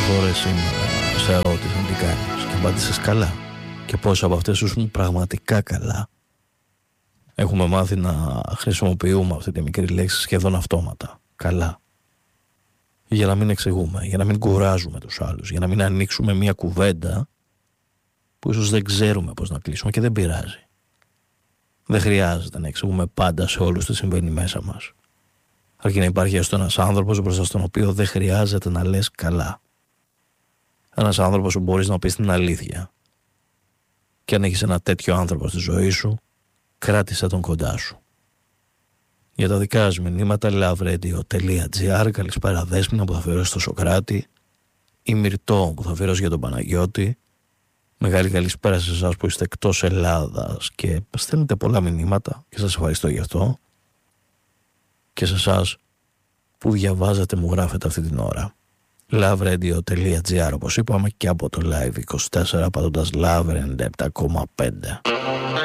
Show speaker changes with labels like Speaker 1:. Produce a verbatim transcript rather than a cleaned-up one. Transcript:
Speaker 1: φορές σήμερα σε ερώτησαν τι κάνεις και απάντησες καλά. Και πόσες από αυτές σου ήσουν πραγματικά καλά. Έχουμε μάθει να χρησιμοποιούμε αυτή τη μικρή λέξη σχεδόν αυτόματα. Καλά. Για να μην εξηγούμε, για να μην κουράζουμε τους άλλους, για να μην ανοίξουμε μια κουβέντα που ίσως δεν ξέρουμε πώς να κλείσουμε και δεν πειράζει. Δεν χρειάζεται να εξηγούμε πάντα σε όλους τι συμβαίνει μέσα μας. Αρκεί να υπάρχει έστω ένας άνθρωπος μπροστά στον οποίο δεν χρειάζεται να λες καλά. Ένας άνθρωπος που μπορείς να πεις την αλήθεια. Και αν έχεις ένα τέτοιο άνθρωπο στη ζωή σου, κράτησε τον κοντά σου. Για τα δικά σου μηνύματα loveradio.gr. Καλησπέρα Δέσποινα που θα αφιερώσει στο Σοκράτη, η Μυρτώ που θα αφιερώσει για τον Παναγιώτη. Μεγάλη καλησπέρα σε εσάς που είστε εκτός Ελλάδας και στέλνετε πολλά μηνύματα και σας ευχαριστώ γι' αυτό. Και σε εσάς που διαβάζετε μου γράφετε αυτή την ώρα. loveradio.gr όπως είπαμε και από το Live είκοσι τέσσερα πατώντας Love ενενήντα επτά κόμμα πέντε.